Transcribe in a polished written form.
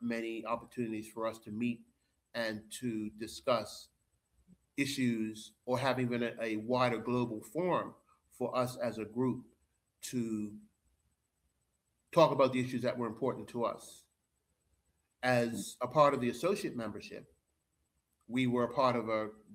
many opportunities for us to meet and to discuss issues, or have even a wider global forum for us as a group to talk about the issues that were important to us. As a part of the associate membership, we were a part of a